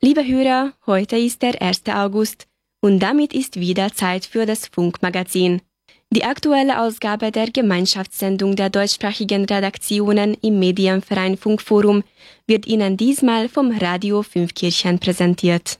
Liebe Hörer, heute ist der 1. August und damit ist wieder Zeit für das Funkmagazin. Die aktuelle Ausgabe der Gemeinschaftssendung der deutschsprachigen Redaktionen im Medienverein Funkforum wird Ihnen diesmal vom Radio Fünfkirchen präsentiert.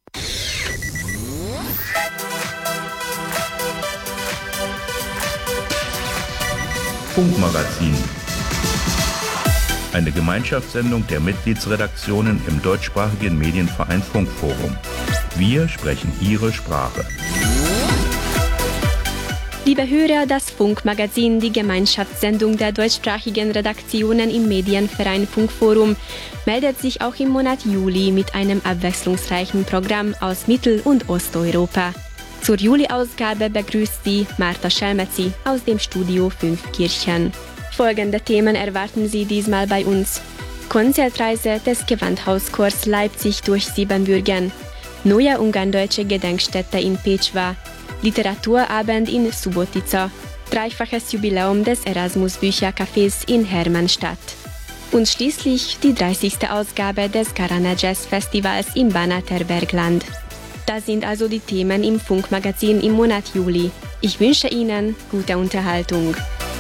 Funkmagazin. Eine Gemeinschaftssendung der Mitgliedsredaktionen im deutschsprachigen Medienverein Funkforum. Wir sprechen Ihre Sprache. Liebe Hörer, das Funkmagazin, die Gemeinschaftssendung der deutschsprachigen Redaktionen im Medienverein Funkforum, meldet sich auch im Monat Juli mit einem abwechslungsreichen Programm aus Mittel- und Osteuropa. Zur Juli-Ausgabe begrüßt Sie Marta Schelmezi aus dem Studio Fünfkirchen. Folgende Themen erwarten Sie diesmal bei uns. Konzertreise des Gewandhauschors Leipzig durch Siebenbürgen, neue ungarndeutsche Gedenkstätte in Pécsva, Literaturabend in Subotica, dreifaches Jubiläum des Erasmus-Büchercafés in Hermannstadt. Und schließlich die 30. Ausgabe des Garana Jazz Festivals im Banaterbergland. Das sind also die Themen im Funkmagazin im Monat Juli. Ich wünsche Ihnen gute Unterhaltung.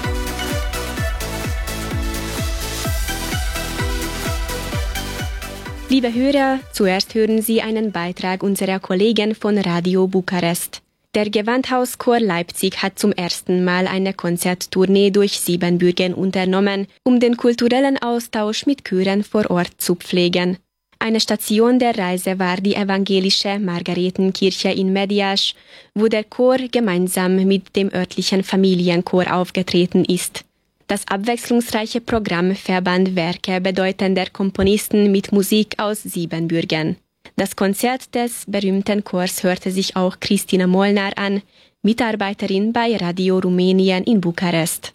Liebe Hörer, zuerst hören Sie einen Beitrag unserer Kollegen von Radio Bukarest. Der Gewandhauschor Leipzig hat zum ersten Mal eine Konzerttournee durch Siebenbürgen unternommen, um den kulturellen Austausch mit Chören vor Ort zu pflegen. Eine Station der Reise war die evangelische Margaretenkirche in Mediasch, wo der Chor gemeinsam mit dem örtlichen Familienchor aufgetreten ist. Das abwechslungsreiche Programm verband Werke bedeutender Komponisten mit Musik aus Siebenbürgen. Das Konzert des berühmten Chors hörte sich auch Christina Molnar an, Mitarbeiterin bei Radio Rumänien in Bukarest.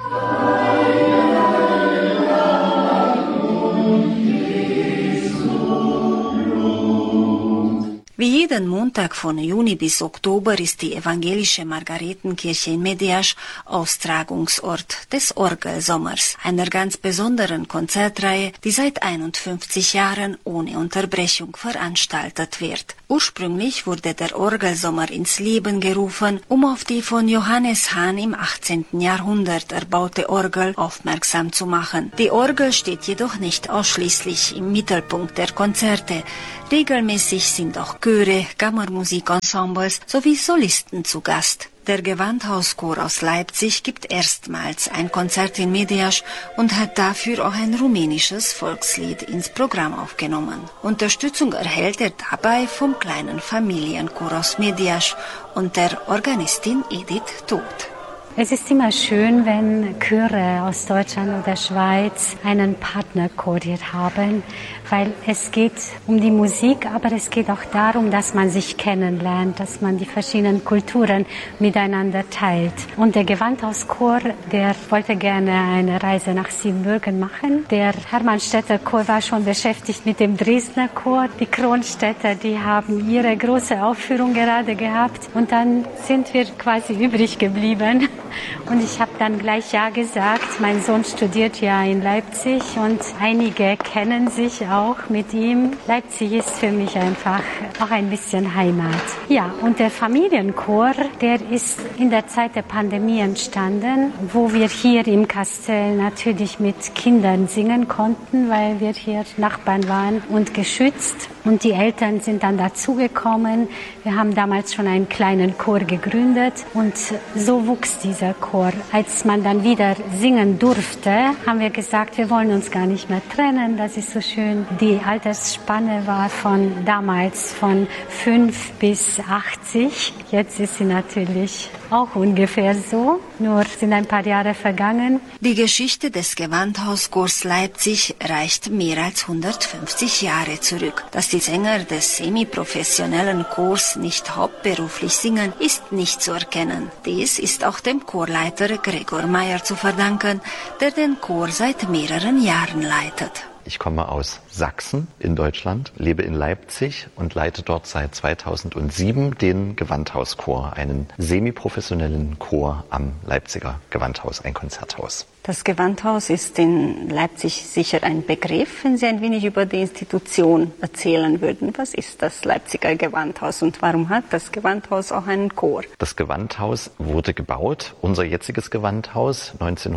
Wie jeden Montag von Juni bis Oktober ist die evangelische Margaretenkirche in Mediasch Austragungsort des Orgelsommers, einer ganz besonderen Konzertreihe, die seit 51 Jahren ohne Unterbrechung veranstaltet wird. Ursprünglich wurde der Orgelsommer ins Leben gerufen, um auf die von Johannes Hahn im 18. Jahrhundert erbaute Orgel aufmerksam zu machen. Die Orgel steht jedoch nicht ausschließlich im Mittelpunkt der Konzerte. Regelmäßig sind auch Chöre, Kammermusikensembles sowie Solisten zu Gast. Der Gewandhauschor aus Leipzig gibt erstmals ein Konzert in Mediasch und hat dafür auch ein rumänisches Volkslied ins Programm aufgenommen. Unterstützung erhält er dabei vom kleinen Familienchor aus Mediasch und der Organistin Edith Todt. Es ist immer schön, wenn Chöre aus Deutschland oder Schweiz einen Partnerchor hier haben, weil es geht um die Musik, aber es geht auch darum, dass man sich kennenlernt, dass man die verschiedenen Kulturen miteinander teilt. Und der Gewandhauschor, der wollte gerne eine Reise nach Siebenbürgen machen. Der Hermannstädter Chor war schon beschäftigt mit dem Dresdner Chor. Die Kronstädter, die haben ihre große Aufführung gerade gehabt und dann sind wir quasi übrig geblieben. Und ich habe dann gleich ja gesagt. Mein Sohn studiert ja in Leipzig und einige kennen sich auch mit ihm. Leipzig ist für mich einfach auch ein bisschen Heimat. Ja, und der Familienchor, der ist in der Zeit der Pandemie entstanden, wo wir hier im Kastell natürlich mit Kindern singen konnten, weil wir hier Nachbarn waren und geschützt. Und die Eltern sind dann dazugekommen. Wir haben damals schon einen kleinen Chor gegründet und so wuchs dieser Chor. Als man dann wieder singen durfte, haben wir gesagt, wir wollen uns gar nicht mehr trennen. Das ist so schön. Die Altersspanne war von damals von 5 bis 80. Jetzt ist sie natürlich auch ungefähr so, nur sind ein paar Jahre vergangen. Die Geschichte des Gewandhauschors Leipzig reicht mehr als 150 Jahre zurück. Dass die Sänger des semiprofessionellen Chors nicht hauptberuflich singen, ist nicht zu erkennen. Dies ist auch dem Chorleiter Gregor Meyer zu verdanken, der den Chor seit mehreren Jahren leitet. Ich komme aus Sachsen in Deutschland, lebe in Leipzig und leite dort seit 2007 den Gewandhauschor, einen semiprofessionellen Chor am Leipziger Gewandhaus, ein Konzerthaus. Das Gewandhaus ist in Leipzig sicher ein Begriff. Wenn Sie ein wenig über die Institution erzählen würden, was ist das Leipziger Gewandhaus und warum hat das Gewandhaus auch einen Chor? Das Gewandhaus wurde gebaut, unser jetziges Gewandhaus,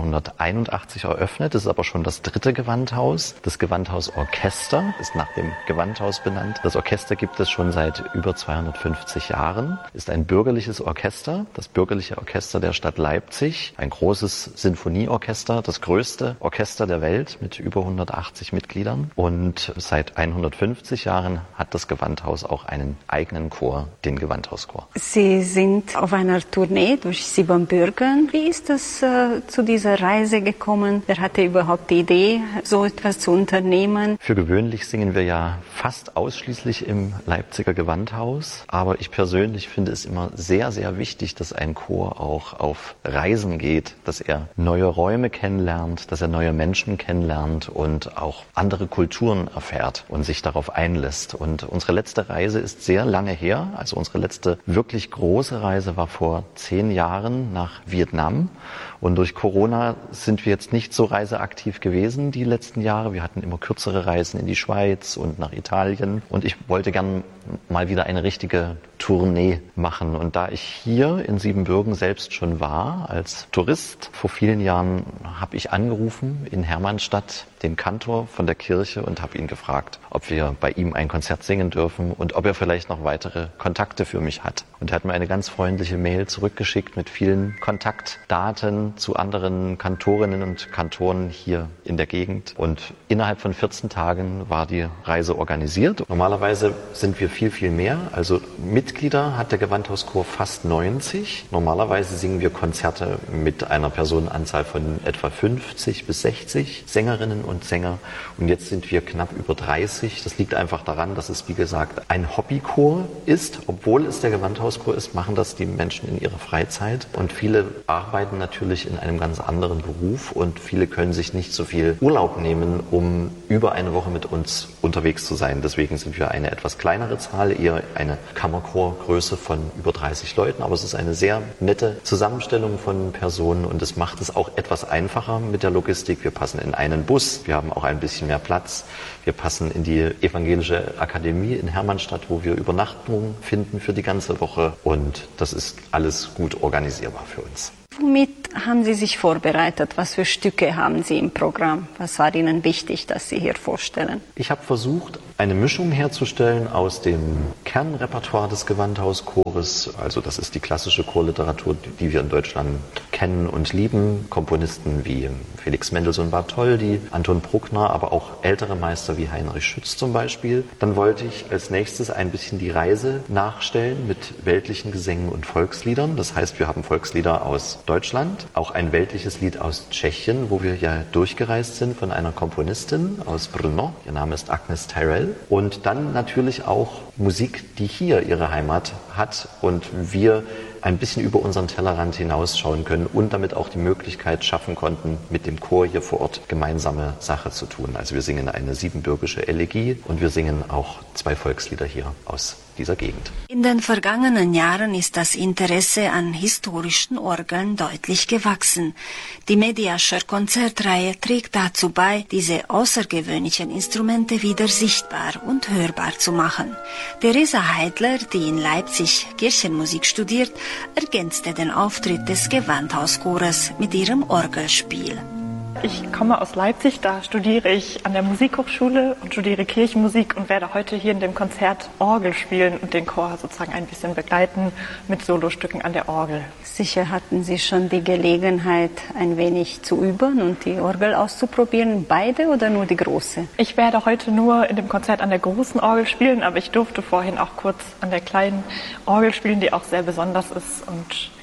1981 eröffnet. Das ist aber schon das 3. Gewandhaus. Das Gewandhausorchester ist nach dem Gewandhaus benannt. Das Orchester gibt es schon seit über 250 Jahren. Ist ein bürgerliches Orchester, das bürgerliche Orchester der Stadt Leipzig, ein großes Sinfonieorchester, das größte Orchester der Welt mit über 180 Mitgliedern. Und seit 150 Jahren hat das Gewandhaus auch einen eigenen Chor, den Gewandhauschor. Sie sind auf einer Tournee durch Siebenbürgen. Wie ist es zu dieser Reise gekommen? Wer hatte überhaupt die Idee, so etwas zu unternehmen? Für gewöhnlich singen wir ja fast ausschließlich im Leipziger Gewandhaus. Aber ich persönlich finde es immer sehr, sehr wichtig, dass ein Chor auch auf Reisen geht, dass er neue Räume kennenlernt, dass er neue Menschen kennenlernt und auch andere Kulturen erfährt und sich darauf einlässt. Und unsere letzte Reise ist sehr lange her. Also unsere letzte wirklich große Reise war vor 10 Jahren nach Vietnam. Und durch Corona sind wir jetzt nicht so reiseaktiv gewesen die letzten Jahre. Wir hatten immer kürzere Reisen in die Schweiz und nach Italien. Und ich wollte gern mal wieder eine richtige Tournee machen. Und da ich hier in Siebenbürgen selbst schon war, als Tourist, vor vielen Jahren habe ich angerufen in Hermannstadt den Kantor von der Kirche und habe ihn gefragt, ob wir bei ihm ein Konzert singen dürfen und ob er vielleicht noch weitere Kontakte für mich hat. Und er hat mir eine ganz freundliche Mail zurückgeschickt mit vielen Kontaktdaten zu anderen Kantorinnen und Kantoren hier in der Gegend. Und innerhalb von 14 Tagen war die Reise organisiert. Normalerweise sind wir viel, viel mehr. Also Mitglieder hat der Gewandhauschor fast 90. Normalerweise singen wir Konzerte mit einer Personenanzahl von etwa 50 bis 60 Sängerinnen und Sänger. Und jetzt sind wir knapp über 30. Das liegt einfach daran, dass es, wie gesagt, ein Hobbychor ist. Obwohl es der Gewandhauschor ist, machen das die Menschen in ihrer Freizeit. Und viele arbeiten natürlich in einem ganz anderen Beruf und viele können sich nicht so viel Urlaub nehmen, um über eine Woche mit uns unterwegs zu sein. Deswegen sind wir eine etwas kleinere Zahl, eher eine Kammerchorgröße von über 30 Leuten. Aber es ist eine sehr nette Zusammenstellung von Personen und es macht es auch etwas einfacher mit der Logistik. Wir passen in einen Bus, wir haben auch ein bisschen mehr Platz. Wir passen in die Evangelische Akademie in Hermannstadt, wo wir Übernachtung finden für die ganze Woche. Und das ist alles gut organisierbar für uns. Womit haben Sie sich vorbereitet? Was für Stücke haben Sie im Programm? Was war Ihnen wichtig, dass Sie hier vorstellen? Ich habe versucht, eine Mischung herzustellen aus dem Kernrepertoire des Gewandhauschores. Also das ist die klassische Chorliteratur, die wir in Deutschland kennen und lieben. Komponisten wie Felix Mendelssohn Bartholdy, Anton Bruckner, aber auch ältere Meister wie Heinrich Schütz zum Beispiel. Dann wollte ich als nächstes ein bisschen die Reise nachstellen mit weltlichen Gesängen und Volksliedern. Das heißt, wir haben Volkslieder aus Deutschland, auch ein weltliches Lied aus Tschechien, wo wir ja durchgereist sind von einer Komponistin aus Brno. Ihr Name ist Agnes Tyrell. Und dann natürlich auch Musik, die hier ihre Heimat hat und wir ein bisschen über unseren Tellerrand hinausschauen können und damit auch die Möglichkeit schaffen konnten, mit dem Chor hier vor Ort gemeinsame Sache zu tun. Also wir singen eine siebenbürgische Elegie und wir singen auch 2 Volkslieder hier aus dieser Gegend. In den vergangenen Jahren ist das Interesse an historischen Orgeln deutlich gewachsen. Die Mediascher Konzertreihe trägt dazu bei, diese außergewöhnlichen Instrumente wieder sichtbar und hörbar zu machen. Theresa Heidler, die in Leipzig Kirchenmusik studiert, ergänzte den Auftritt des Gewandhauschores mit ihrem Orgelspiel. Ich komme aus Leipzig, da studiere ich an der Musikhochschule und studiere Kirchenmusik und werde heute hier in dem Konzert Orgel spielen und den Chor sozusagen ein bisschen begleiten mit Solostücken an der Orgel. Sicher hatten Sie schon die Gelegenheit, ein wenig zu üben und die Orgel auszuprobieren, beide oder nur die große? Ich werde heute nur in dem Konzert an der großen Orgel spielen, aber ich durfte vorhin auch kurz an der kleinen Orgel spielen, die auch sehr besonders ist und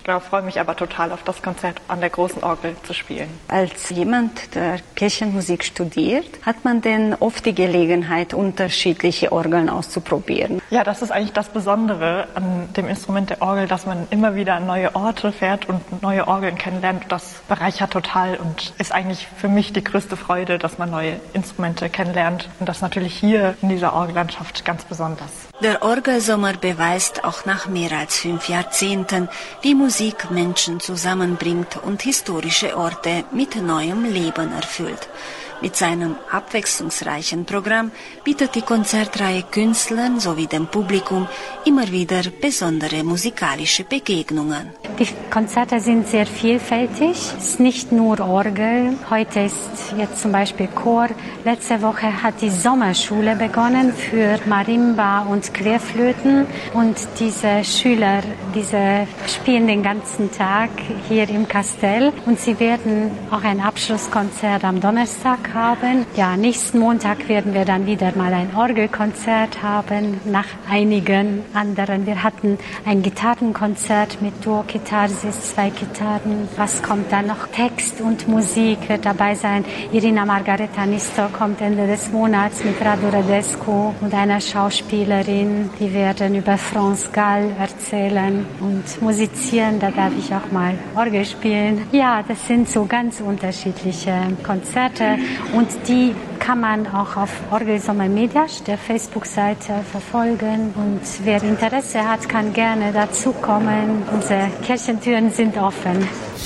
Genau, freue mich aber total auf das Konzert an der großen Orgel zu spielen. Als jemand, der Kirchenmusik studiert, hat man denn oft die Gelegenheit, unterschiedliche Orgeln auszuprobieren? Ja, das ist eigentlich das Besondere an dem Instrument der Orgel, dass man immer wieder an neue Orte fährt und neue Orgeln kennenlernt. Das bereichert total und ist eigentlich für mich die größte Freude, dass man neue Instrumente kennenlernt. Und das natürlich hier in dieser Orgellandschaft ganz besonders. Der Orgelsommer beweist auch nach mehr als 5 Jahrzehnten, wie Musik Menschen zusammenbringt und historische Orte mit neuem Leben erfüllt. Mit seinem abwechslungsreichen Programm bietet die Konzertreihe Künstlern sowie dem Publikum immer wieder besondere musikalische Begegnungen. Die Konzerte sind sehr vielfältig. Es ist nicht nur Orgel. Heute ist jetzt zum Beispiel Chor. Letzte Woche hat die Sommerschule begonnen für Marimba und Querflöten. Und diese Schüler, spielen den ganzen Tag hier im Kastell. Und sie werden auch ein Abschlusskonzert am Donnerstag haben. Ja, nächsten Montag werden wir dann wieder mal ein Orgelkonzert haben, nach einigen anderen. Wir hatten ein Gitarrenkonzert mit Duo-Kitarsis, 2 Gitarren. Was kommt dann noch? Text und Musik wird dabei sein. Irina Margareta Nistor kommt Ende des Monats mit Radu Radescu und einer Schauspielerin. Die werden über France Gall erzählen und musizieren. Da darf ich auch mal Orgel spielen. Ja, das sind so ganz unterschiedliche Konzerte. Und die kann man auch auf Orgelsommer Mediasch, der Facebook-Seite, verfolgen. Und wer Interesse hat, kann gerne dazukommen. Unsere Kirchentüren sind offen.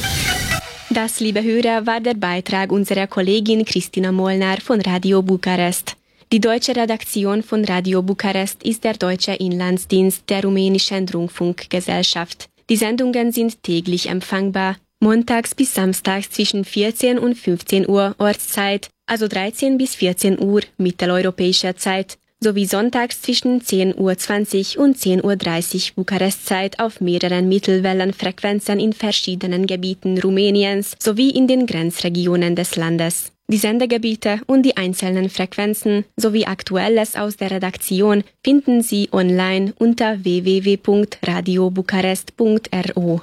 Das, liebe Hörer, war der Beitrag unserer Kollegin Christina Molnar von Radio Bukarest. Die deutsche Redaktion von Radio Bukarest ist der deutsche Inlandsdienst der rumänischen Rundfunkgesellschaft. Die Sendungen sind täglich empfangbar. Montags bis samstags zwischen 14 und 15 Uhr Ortszeit, also 13 bis 14 Uhr mitteleuropäischer Zeit, sowie sonntags zwischen 10.20 Uhr und 10.30 Uhr Bukarestzeit auf mehreren Mittelwellenfrequenzen in verschiedenen Gebieten Rumäniens sowie in den Grenzregionen des Landes. Die Sendegebiete und die einzelnen Frequenzen sowie Aktuelles aus der Redaktion finden Sie online unter www.radiobukarest.ro.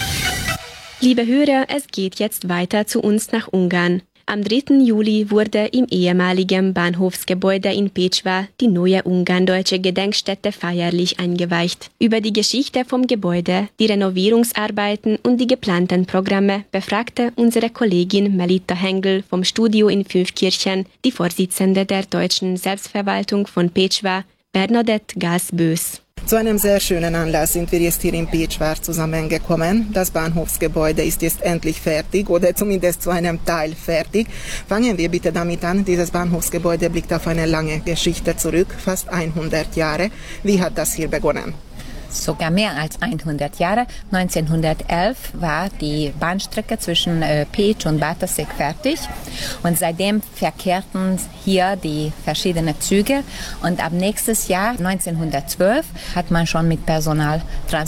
Liebe Hörer, es geht jetzt weiter zu uns nach Ungarn. Am 3. Juli wurde im ehemaligen Bahnhofsgebäude in Pécsvár die neue ungarndeutsche Gedenkstätte feierlich eingeweiht. Über die Geschichte vom Gebäude, die Renovierungsarbeiten und die geplanten Programme befragte unsere Kollegin Melitta Hengel vom Studio in Fünfkirchen die Vorsitzende der deutschen Selbstverwaltung von Pécsvár, Bernadette Gals-Bös. Zu einem sehr schönen Anlass sind wir jetzt hier in Pécsvár zusammengekommen. Das Bahnhofsgebäude ist jetzt endlich fertig oder zumindest zu einem Teil fertig. Fangen wir bitte damit an. Dieses Bahnhofsgebäude blickt auf eine lange Geschichte zurück, fast 100 Jahre. Wie hat das hier begonnen? Sogar mehr als 100 Jahre. 1911 war die Bahnstrecke zwischen Pécs und Bartoszék fertig und seitdem verkehrten hier die verschiedenen Züge und ab nächstes Jahr, 1912, hat man schon mit Personal